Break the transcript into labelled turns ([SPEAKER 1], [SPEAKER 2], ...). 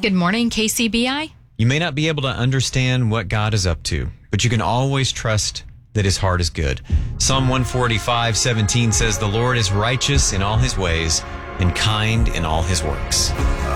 [SPEAKER 1] Good morning, KCBI.
[SPEAKER 2] You may not be able to understand what God is up to, but you can always trust that his heart is good. Psalm 145:17 says, "The Lord is righteous in all his ways and kind in all his works."